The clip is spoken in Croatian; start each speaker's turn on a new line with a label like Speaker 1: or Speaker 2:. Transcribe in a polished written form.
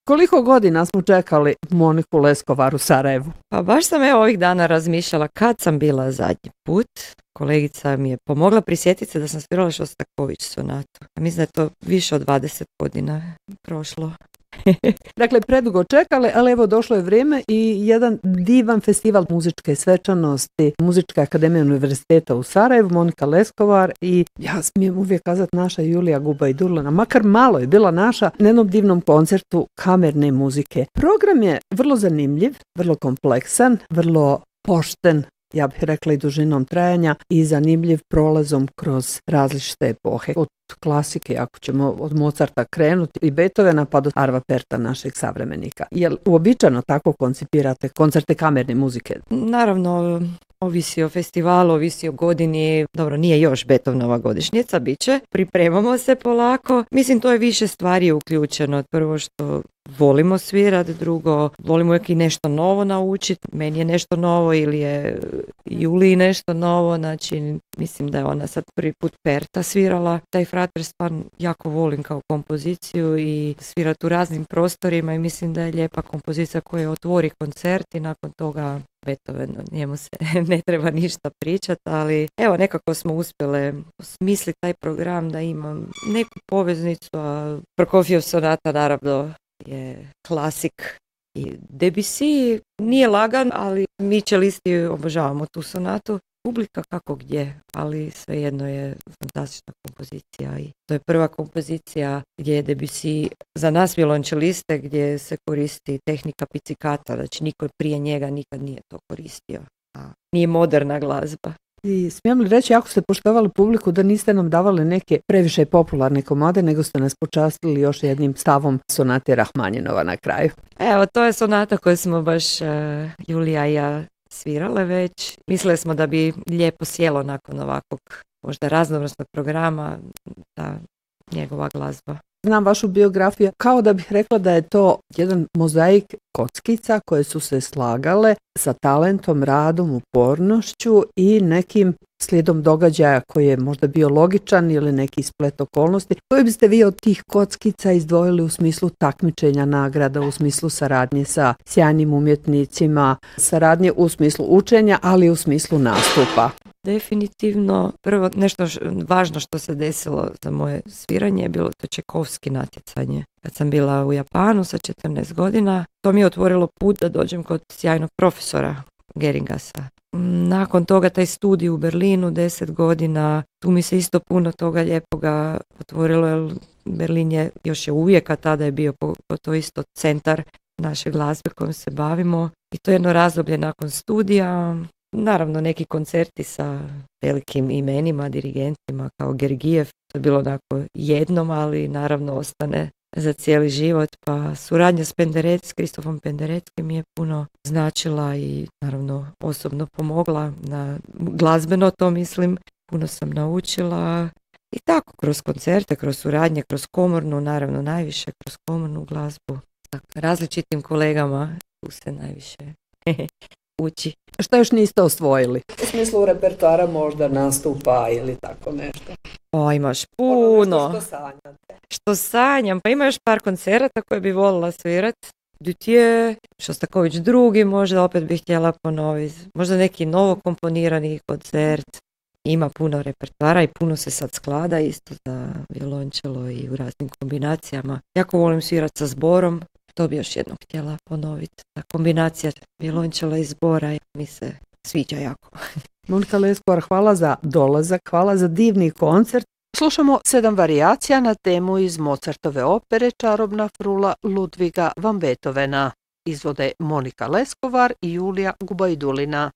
Speaker 1: Koliko godina smo čekali Moniku Leskovar u Sarajevu?
Speaker 2: Pa baš sam ovih dana razmišljala kad sam bila zadnji put. Kolegica mi je pomogla prisjetiti se da sam svirala Šostaković sonatu. A mislim da je to više od 20 godina prošlo.
Speaker 1: Dakle, predugo čekali, ali evo došlo je vrijeme i jedan divan festival muzičke svečanosti Muzičke akademije univerziteta u Sarajevu, Monika Leskovar i ja smijem uvijek kazati naša Julija Gubajdulina, makar malo je bila naša na jednom divnom koncertu kamerne muzike. Program je vrlo zanimljiv, vrlo kompleksan, vrlo pošten, ja bih rekla i dužinom trajanja i zanimljiv prolazom kroz različite epohe. Od klasike, ako ćemo od Mozarta krenuti i Beethovena pa do Arva Perta, našeg savremenika. Jel uobičajeno tako koncipirate koncerte kamerne muzike?
Speaker 2: Naravno, ovisi o festivalu, ovisi o godini. Dobro, nije još Beethovenova godišnjica, bit će. Pripremamo se polako. Mislim, to je više stvari uključeno. Prvo što volimo svirati, drugo volimo uvijek i nešto novo naučiti. Meni je nešto novo ili je Juliji nešto novo. Znači, mislim da je ona sad prvi put Perta svirala. Taj frater stvarno jako volim kao kompoziciju i svirati u raznim prostorima i mislim da je lijepa kompozicija koja otvori koncert i nakon toga Beethoven, njemu se ne treba ništa pričati, ali evo nekako smo uspjele smisliti taj program da ima neku poveznicu, a Prokofjev sonata naravno je klasik i Debussy nije lagan, ali mi čelisti obožavamo tu sonatu. Publika kako gdje, ali svejedno je fantastična kompozicija i to je prva kompozicija gdje je Debussy za nas violončeliste gdje se koristi tehnika pizzicata, znači niko prije njega nikad nije to koristio, a nije moderna glazba.
Speaker 1: I smijem li reći, ako ste poštovali publiku, da niste nam davali neke previše popularne komade, nego ste nas počastili još jednim stavom sonate Rahmanjinova na kraju?
Speaker 2: Evo, to je sonata koju smo baš Julija i ja svirale već. Mislili smo da bi lijepo sjelo nakon ovakvog možda raznovrsnog programa ta njegova glazba.
Speaker 1: Znam vašu biografiju, kao da bih rekla da je to jedan mozaik kockica koje su se slagale sa talentom, radom, upornošću i nekim slijedom događaja koji je možda bio logičan ili neki splet okolnosti. Koji biste vi od tih kockica izdvojili u smislu takmičenja nagrada, u smislu saradnje sa sjajnim umjetnicima, saradnje u smislu učenja, ali i u smislu nastupa?
Speaker 2: Definitivno, prvo nešto važno što se desilo za moje sviranje je bilo to Čajkovski natjecanje. Kad sam bila u Japanu sa 14 godina, to mi je otvorilo put da dođem kod sjajnog profesora Geringasa. Nakon toga taj studij u Berlinu 10 godina, tu mi se isto puno toga lijepoga otvorilo, jer Berlin je još je uvijek, a tada je bio to isto centar naše glazbe kojom se bavimo. I to je jedno razdoblje nakon studija. Naravno neki koncerti sa velikim imenima, dirigentima kao Gergijev, to je bilo onako jednom, ali naravno ostane za cijeli život, pa suradnja s Kristofom Pendereckim mi je puno značila i naravno osobno pomogla na glazbeno, to mislim, puno sam naučila i tako kroz koncerte, kroz suradnje, kroz komornu, naravno najviše kroz komornu glazbu, sa različitim kolegama, tu se najviše uči.
Speaker 1: Šta još niste osvojili? U smislu repertoara možda nastupa ili tako nešto?
Speaker 2: O, imaš puno.
Speaker 1: Što sanjate?
Speaker 2: Što sanjam? Pa ima još par koncerata koje bi volila svirati. Dutje, Šostaković drugi, možda opet bih htjela ponoviti. Možda neki novo komponirani koncert. Ima puno repertoara i puno se sad sklada isto za violončelo i u raznim kombinacijama. Jako volim svirati sa zborom. To bi još jednom htjela ponoviti. Ta kombinacija violončela i zbora mi se sviđa jako.
Speaker 1: Monika Leskovar, hvala za dolazak, hvala za divni koncert. Slušamo 7 varijacija na temu iz Mozartove opere Čarobna frula Ludviga van Beethovena. Izvode Monika Leskovar i Julija Gubajdulina.